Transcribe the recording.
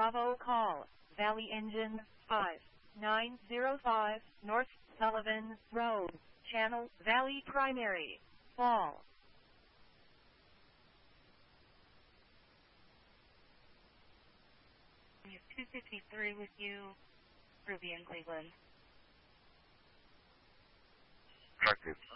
Bravo call, Valley Engine 5905, North Sullivan Road, Channel Valley Primary, Fall. 253 with you, Ruby in Cleveland. Corrected.